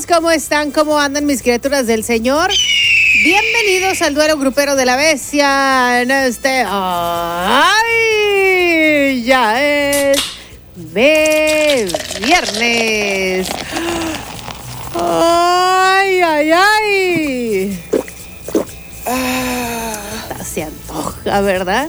días, ¿cómo están? ¿Cómo andan mis criaturas del Señor? Bienvenidos al duelo grupero de la bestia en este... ¡Ay! Ya es viernes. ¡Ay, ay, ay! Se antoja, ¿verdad?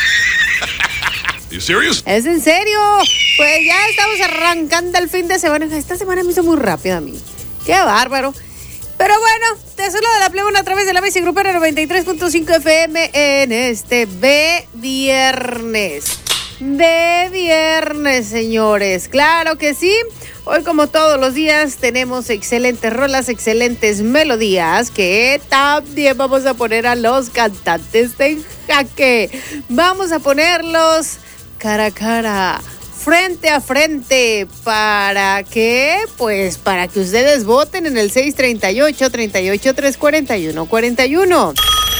¿You serious? ¿Es en serio? Pues ya estamos arrancando el fin de semana. Esta semana me hizo muy rápido a mí. ¡Qué bárbaro! Pero bueno, te saludo de la plebona a través de la Bestia Grupera 93.5 FM en este viernes. De viernes, señores. Claro que sí. Hoy, como todos los días, tenemos excelentes rolas, excelentes melodías que también vamos a poner a los cantantes en jaque. Vamos a ponerlos cara a cara, frente a frente, ¿para qué? Pues para que ustedes voten en el 638-341-41.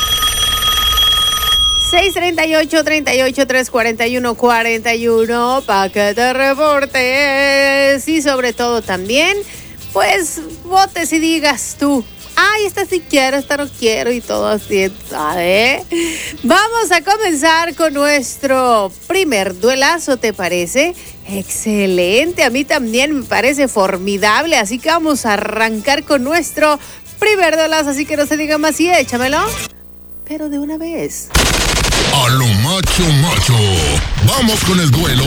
638-341-41 para que te reportes y sobre todo también, pues votes y digas tú, ay, esta sí quiero, esta no quiero y todo así, ¿sabes? Vamos a comenzar con nuestro primer duelazo, ¿te parece? Excelente, a mí también me parece formidable, así que vamos a arrancar con nuestro primer duelazo, así que no se diga más y échamelo, pero de una vez. A lo macho. Vamos con el duelo